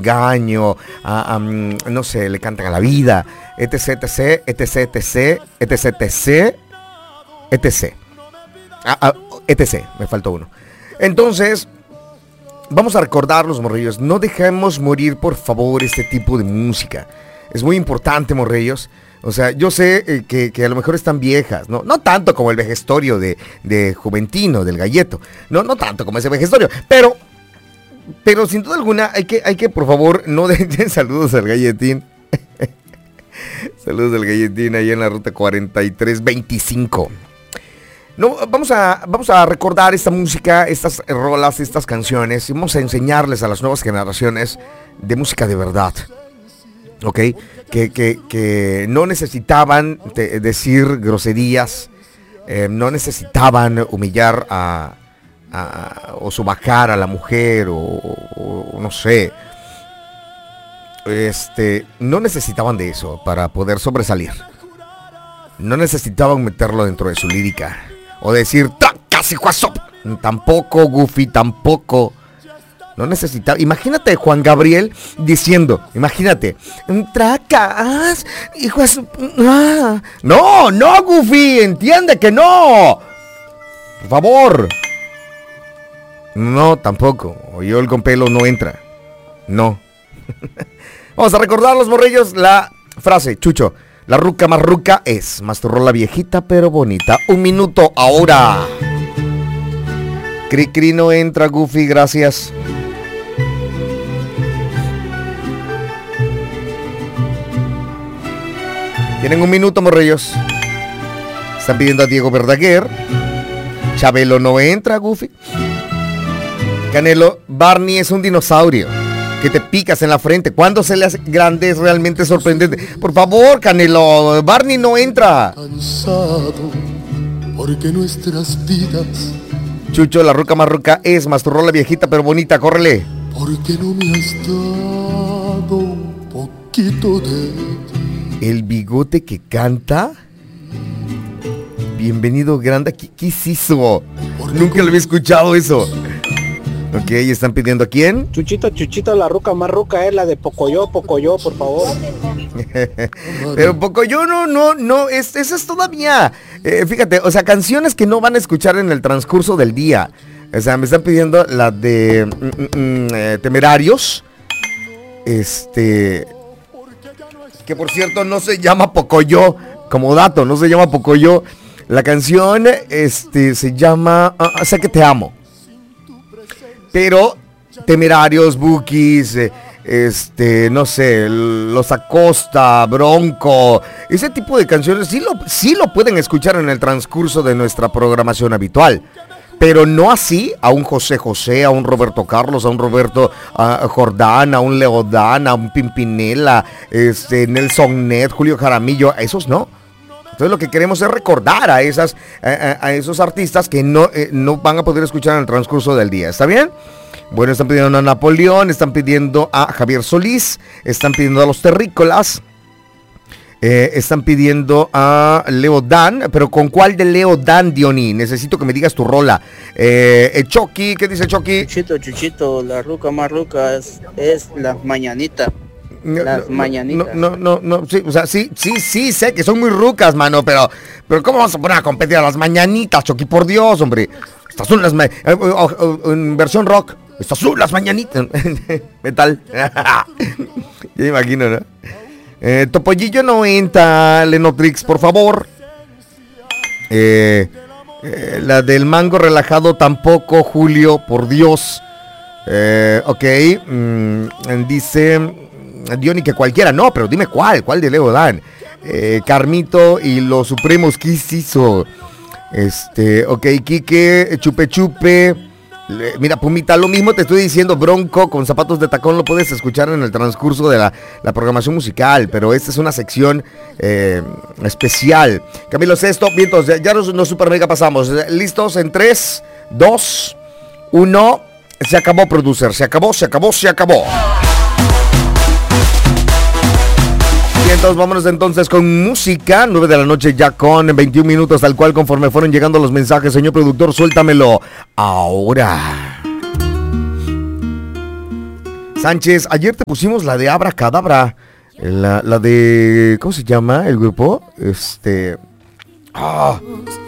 engaño, no sé, le cantan a la vida, etc, etc, etc, etc, etc, etc, etc. etc, me faltó uno. Entonces, vamos a recordarlos, morrillos. No dejemos morir, por favor, este tipo de música. Es muy importante, morrillos. O sea, yo sé que a lo mejor están viejas, ¿no? No tanto como el vejestorio de Juventino, del Galleto. No tanto como ese vejestorio. Pero sin duda alguna, hay que por favor, no den saludos al Galletín. Saludos al Galletín ahí en la ruta 4325. No, vamos a recordar esta música, estas rolas, estas canciones. Y vamos a enseñarles a las nuevas generaciones de música de verdad. ¿Ok? Que no necesitaban decir groserías, no necesitaban humillar o sobajar a la mujer, o no sé. No necesitaban de eso para poder sobresalir. No necesitaban meterlo dentro de su lírica. O decir, casi WhatsApp. Tampoco, Goofy, tampoco. No necesitaba. Imagínate Juan Gabriel diciendo, imagínate, tracas, hijo de su... No, Goofy, entiende que no. Por favor. No, tampoco. O yo el con pelo no entra. No. Vamos a recordar los morrillos la frase, Chucho. La ruca más ruca es más tu rola viejita pero bonita. 1 minuto ahora. Cri no entra, Goofy, gracias. Tienen 1 minuto, morrillos. Están pidiendo a Diego Verdaguer. Chabelo no entra, Goofy. Canelo, Barney es un dinosaurio que te picas en la frente. Cuando se le hace grande es realmente sorprendente. Por favor, Canelo, Barney no entra. Cansado porque nuestras vidas. Chucho, la ruca más ruca es más tu rola viejita pero bonita, córrele. Porque no me has dado un poquito de ti. El bigote que canta. Bienvenido, grande. ¿Qué es eso? Nunca lo había escuchado eso. Ok, ¿están pidiendo a quién? Chuchito, la ruca más ruca es la de Pocoyo, por favor. Pero Pocoyo no, esa es todavía, fíjate, o sea, canciones que no van a escuchar en el transcurso del día. O sea, me están pidiendo la de Temerarios. Que por cierto no se llama Pocoyo, como dato, no se llama Pocoyo. La canción, se llama Sé que te amo. Pero Temerarios, Bookies, no sé, Los Acosta, Bronco, ese tipo de canciones sí lo pueden escuchar en el transcurso de nuestra programación habitual. Pero no así a un José José, a un Roberto Carlos, a un Roberto Jordán, a un Leodán, a un Pimpinela, Nelson Ned, Julio Jaramillo, a esos no. Entonces lo que queremos es recordar a esos artistas que no van a poder escuchar en el transcurso del día. ¿Está bien? Bueno, están pidiendo a Napoleón, están pidiendo a Javier Solís, están pidiendo a los Terrícolas, están pidiendo a Leo Dan. ¿Pero con cuál de Leo Dan, Diony? Necesito que me digas tu rola. Chucky, ¿qué dice Chucky? Chuchito, la ruca más ruca es Las Mañanitas. Las mañanitas. No, sí, o sea, sí, sé que son muy rucas, mano, pero ¿cómo vamos a poner a competir a Las Mañanitas, Chucky? Por Dios, hombre. Estas son las en versión rock. Estas son Las Mañanitas. Metal. Ya me imagino, ¿no? Topollillo no entra, Lenotrix, por favor. La del mango relajado tampoco, Julio, por Dios. Ok. Dice Diony que cualquiera, no, pero dime cuál de Leo Dan. Carmito y los Supremos, ¿qué hizo? Ok, Quique, Chupe. Mira, Pumita, lo mismo te estoy diciendo. Bronco con zapatos de tacón lo puedes escuchar en el transcurso de la programación musical, pero esta es una sección especial. Camilo Sesto, vientos, ya nos super mega pasamos. ¿Listos? En 3, 2, 1. Se acabó, producer. Se acabó. Y entonces vámonos entonces con música. 9 de la noche ya con 21 minutos, tal cual conforme fueron llegando los mensajes. Señor productor, suéltamelo ahora. Sánchez, ayer te pusimos la de Abracadabra. La de... ¿Cómo se llama el grupo?